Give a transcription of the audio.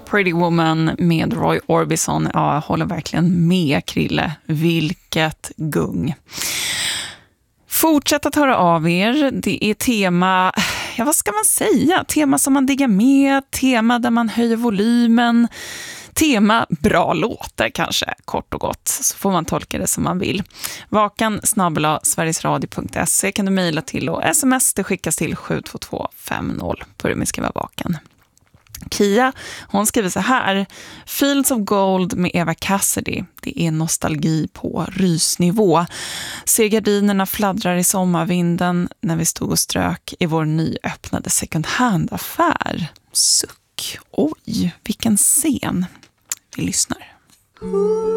Pretty Woman med Roy Orbison. Ja, jag håller verkligen med, Krille. Vilket gung. Fortsätt att höra av er. Det är tema, ja vad ska man säga? Tema som man diggar med, tema där man höjer volymen, tema bra låtar kanske, kort och gott. Så får man tolka det som man vill. vakan@sverigesradio.se kan du mejla till, och sms det skickas till 72250. Börja med skriva vaken. Kia, hon skriver så här: Fields of Gold med Eva Cassidy. Det är nostalgi på rysnivå. Ser gardinerna fladdrar i sommarvinden när vi stod och strök i vår nyöppnade second hand-affär. Suck. Oj, vilken scen. Vi lyssnar.